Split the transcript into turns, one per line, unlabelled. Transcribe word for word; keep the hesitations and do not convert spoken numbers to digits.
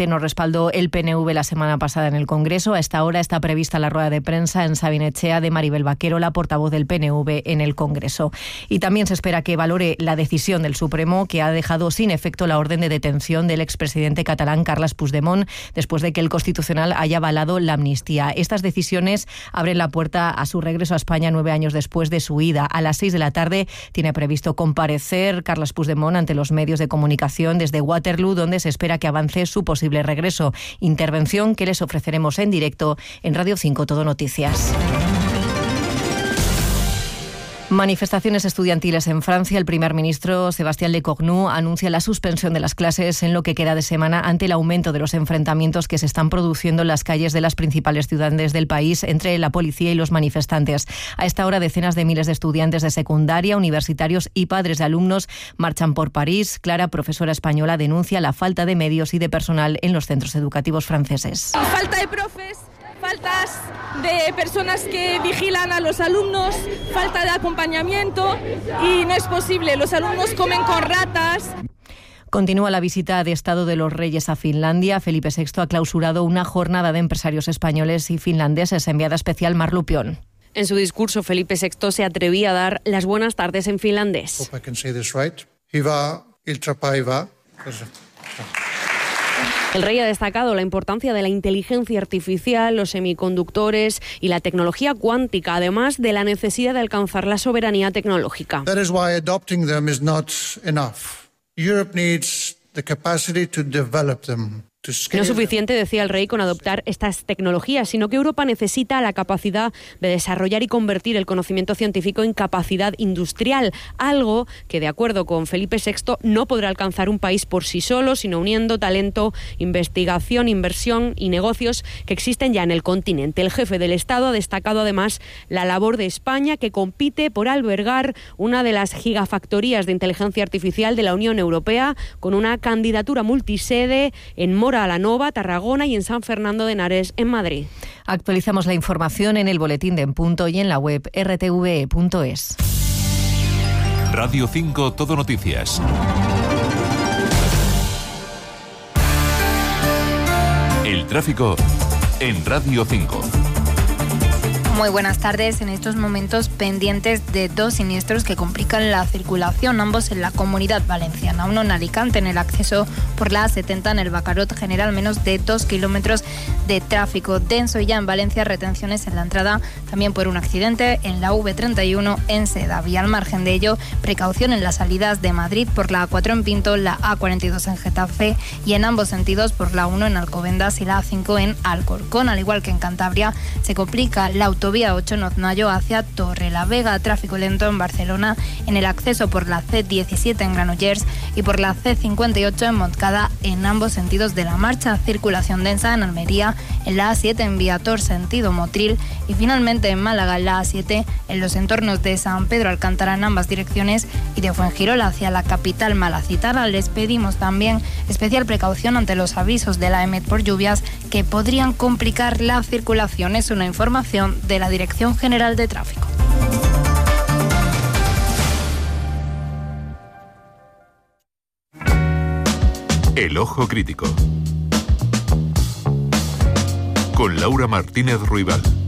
finalmente no respaldó el P N V la semana pasada en el Congreso. A esta hora está prevista la rueda de prensa en Sabin-Etxea de Maribel Vaquero, la portavoz del P N V en el Congreso. Y también se espera que valore la decisión del Supremo, que ha dejado sin efecto la orden de detención del expresidente catalán Carles Puigdemont después de que el Constitucional haya avalado la amnistía. Estas decisiones abren la puerta a su regreso a España nueve años después de su ida. A las seis de la tarde tiene previsto comparecer Carles Puigdemont ante los medios de comunicación desde Waterloo, donde se espera que avance su posible regreso. Intervención que les ofreceremos en directo en Radio cinco Todo Noticias. Manifestaciones estudiantiles en Francia. El primer ministro Sébastien Lecornu anuncia la suspensión de las clases en lo que queda de semana ante el aumento de los enfrentamientos que se están produciendo en las calles de las principales ciudades del país entre la policía y los manifestantes. A esta hora, decenas de miles de estudiantes de secundaria, universitarios y padres de alumnos marchan por París. Clara, profesora española, denuncia la falta de medios y de personal en los centros educativos franceses.
Falta de profes, faltas de personas que vigilan a los alumnos, falta de acompañamiento y no es posible. Los alumnos comen con ratas.
Continúa la visita de Estado de los Reyes a Finlandia. Felipe sexto ha clausurado una jornada de empresarios españoles y finlandeses. Enviada especial Mar Lupión.
En su discurso, Felipe sexto se atrevía a dar las buenas tardes en finlandés. El rey ha destacado la importancia de la inteligencia artificial, los semiconductores y la tecnología cuántica, además de la necesidad de alcanzar la soberanía tecnológica.
That is why adopting them is not enough. Europe needs the capacity to develop them.
No es suficiente, decía el rey, con adoptar estas tecnologías, sino que Europa necesita la capacidad de desarrollar y convertir el conocimiento científico en capacidad industrial, algo que, de acuerdo con Felipe sexto, no podrá alcanzar un país por sí solo, sino uniendo talento, investigación, inversión y negocios que existen ya en el continente. El jefe del Estado ha destacado además la labor de España, que compite por albergar una de las gigafactorías de inteligencia artificial de la Unión Europea, con una candidatura multisede en Mora a la Nova, Tarragona y en San Fernando de Henares, en Madrid.
Actualizamos la información en el boletín de En Punto y en la web erre te ve punto es.
Radio cinco Todo Noticias. El tráfico en Radio cinco.
Muy buenas tardes. En estos momentos pendientes de dos siniestros que complican la circulación, ambos en la Comunidad Valenciana. Uno en Alicante, en el acceso por la A setenta en el Bacarot, genera al menos de dos kilómetros de tráfico denso, y ya en Valencia retenciones en la entrada también por un accidente en la V treinta y uno en Sedab. Y al margen de ello, precaución en las salidas de Madrid por la A cuatro en Pinto, la A cuarenta y dos en Getafe y en ambos sentidos por la uno en Alcobendas y la A cinco en Alcorcón. Al igual que en Cantabria, se complica la autovía ocho en Oznayo hacia Torrelavega, tráfico lento en Barcelona en el acceso por la C diecisiete en Granollers y por la C cincuenta y ocho en Montcada en ambos sentidos de la marcha. Circulación densa en Almería en la A siete en Viator sentido Motril y finalmente en Málaga en la A siete en los entornos de San Pedro Alcántara en ambas direcciones y de Fuengirola hacia la capital malacitada. Les pedimos también especial precaución ante los avisos de la EMET por lluvias que podrían complicar la circulación. Es una información de la Dirección General de Tráfico.
El Ojo Crítico con Laura Martínez Ruibal.